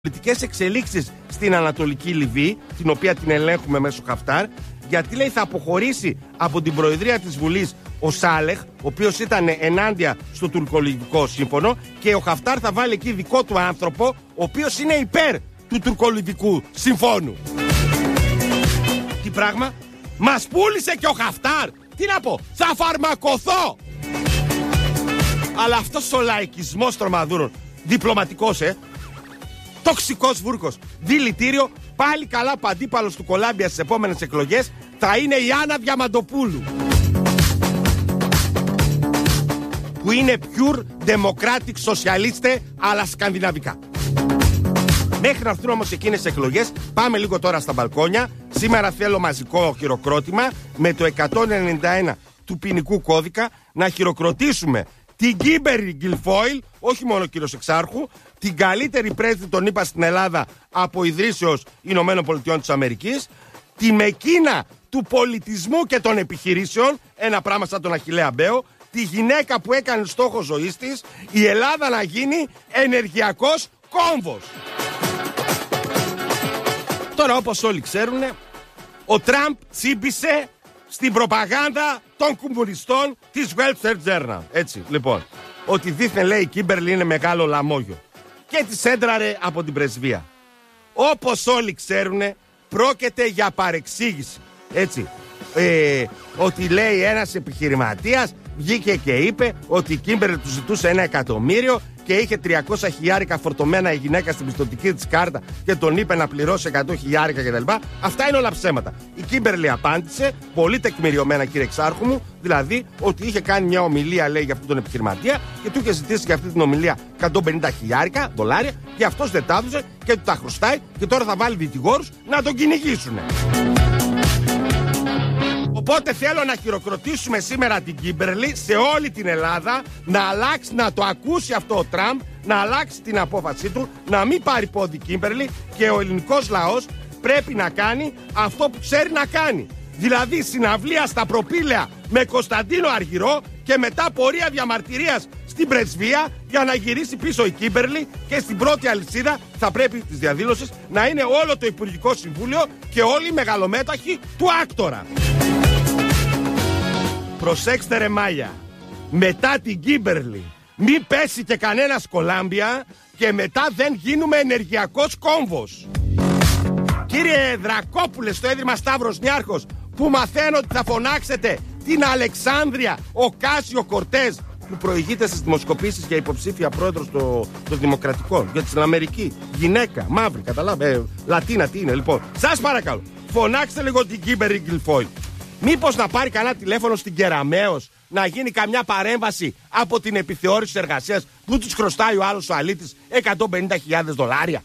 πολιτικές εξελίξεις στην Ανατολική Λιβύη, την οποία την ελέγχουμε μέσω Χαφτάρ, γιατί λέει θα αποχωρήσει από την προεδρία της Βουλής ο Σάλεχ, ο οποίος ήταν ενάντια στο τουρκολιβικό σύμφωνο, και ο Χαφτάρ θα βάλει εκεί δικό του άνθρωπο, ο οποίος είναι υπέρ του τουρκολιβικού συμφώνου. Τι πράγμα, μας πούλησε και ο Χαφτάρ. Τι να πω, θα φαρμακοθώ. Αλλά αυτός ο λαϊκισμός τρομαδούρων, διπλωματικός, τοξικός βούρκος, δηλητήριο, πάλι καλά που αντίπαλος του Κολάμπια στις επόμενες εκλογές θα είναι η Άννα Διαμαντοπούλου, που είναι pure democratic socialiste αλλά σκανδιναβικά. Μέχρι να έρθουν όμως εκείνες τις εκλογές, πάμε λίγο τώρα στα μπαλκόνια. Σήμερα θέλω μαζικό χειροκρότημα με το 191 του ποινικού κώδικα να χειροκροτήσουμε την Κίμπερλι Γκιλφόιλ, όχι μόνο κύριος Εξάρχου, την καλύτερη πρέσβη των ΗΠΑ στην Ελλάδα από ιδρύσεως Ηνωμένων Πολιτειών της Αμερικής, τη Μεκίνα του πολιτισμού και των επιχειρήσεων, ένα πράγμα σαν τον Αχιλλέα Μπέο, τη γυναίκα που έκανε στόχο ζωής της η Ελλάδα να γίνει ενεργειακός κόμβος. Τώρα, όπως όλοι ξέρουν, ο Τραμπ τσίμπησε στην προπαγάνδα των κομμουνιστών της Wall Street Journal. Έτσι, λοιπόν, ότι δήθεν λέει η Κίμπερλι είναι μεγάλο λαμόγιο και τη έντραρε από την πρεσβεία. Όπως όλοι ξέρουν, πρόκειται για παρεξήγηση. Έτσι, ότι λέει ένας επιχειρηματίας βγήκε και είπε ότι η Κίμπερλι του ζητούσε 1 εκατομμύριο και είχε 300 χιλιάρικα φορτωμένα η γυναίκα στην πιστωτική της κάρτα και τον είπε να πληρώσει 100 χιλιάρικα κτλ. Αυτά είναι όλα ψέματα. Η Κίμπερλι απάντησε, πολύ τεκμηριωμένα κύριε Εξάρχου μου, δηλαδή ότι είχε κάνει μια ομιλία, λέει, για αυτόν τον επιχειρηματία και του είχε ζητήσει για αυτή την ομιλία 150 χιλιάρικα δολάρια και αυτός δεν τα έδωσε και του τα χρωστάει και τώρα θα βάλει δικηγόρους να τον κυνηγήσουν. Οπότε θέλω να χειροκροτήσουμε σήμερα την Κίμπερλι σε όλη την Ελλάδα, να αλλάξει, να το ακούσει αυτό ο Τραμπ, να αλλάξει την απόφασή του, να μην πάρει πόδι Κίμπερλι και ο ελληνικός λαός πρέπει να κάνει αυτό που ξέρει να κάνει. Δηλαδή συναυλία στα προπήλαια με Κωνσταντίνο Αργυρό και μετά πορεία διαμαρτυρίας στην πρεσβεία για να γυρίσει πίσω η Κίμπερλι και στην πρώτη αλυσίδα θα πρέπει της διαδήλωσης να είναι όλο το Υπουργικό Συμβούλιο και όλοι οι μεγαλομέταχοι του άκτορα. Προσέξτε ρε μάλια, μετά την Κίμπερλι μην πέσει και κανένας Κολάμπια και μετά δεν γίνουμε ενεργειακός κόμβος. Κύριε Δρακόπουλε στο Ίδρυμα Σταύρος Νιάρχος, που μαθαίνω ότι θα φωνάξετε την Αλεξάνδρεια Οκάσιο Κορτέζ, που προηγείται στις δημοσκοπήσεις για υποψήφια πρόεδρος των Δημοκρατικών για την Αμερική, γυναίκα, μαύρη, καταλάβε, Λατίνα τι είναι. Λοιπόν, σας παρακαλώ, φωνάξτε λίγο την Κίμπερλι Γκιλφόιλ. Μήπως να πάρει κανένα τηλέφωνο στην Κεραμέως να γίνει καμιά παρέμβαση από την επιθεώρηση εργασίας που τους χρωστάει ο άλλος ο αλήτης 150.000 δολάρια.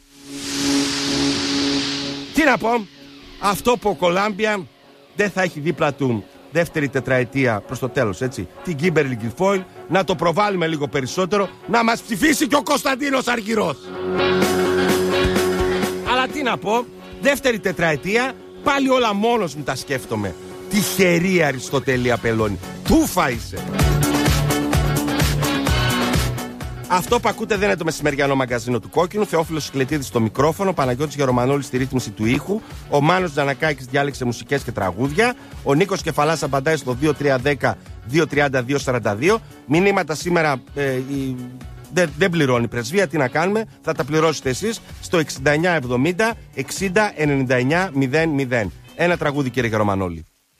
Τι να πω, αυτό που ο Κολάμπια δεν θα έχει δίπλα του δεύτερη τετραετία προς το τέλος, έτσι, την Κίμπερλι Γκιλφόιλ, να το προβάλλουμε λίγο περισσότερο, να μας ψηφίσει και ο Κωνσταντίνος Αργυρός. Αλλά τι να πω, δεύτερη τετραετία πάλι όλα μόνος μου τα σκέφτομαι. Τυχερή Αριστοτέλη Απελώνη. Τούφα είσαι. Αυτό που ακούτε δεν είναι το μεσημεριανό μαγκαζίνο του Κόκκινου. Θεόφιλος Σικλετίδης στο μικρόφωνο, Παναγιώτης Γερομανόλης στη ρύθμιση του ήχου, ο Μάνος Τζανακάκης διάλεξε μουσικές και τραγούδια, ο Νίκος Κεφαλάς απαντάει στο 2310-232-42. Μηνύματα σήμερα δεν πληρώνει η πρεσβεία, τι να κάνουμε, θα τα πληρώσετε εσείς στο 6970-60-99-00. Ένα τραγούδι κύριε Γερομανόλη.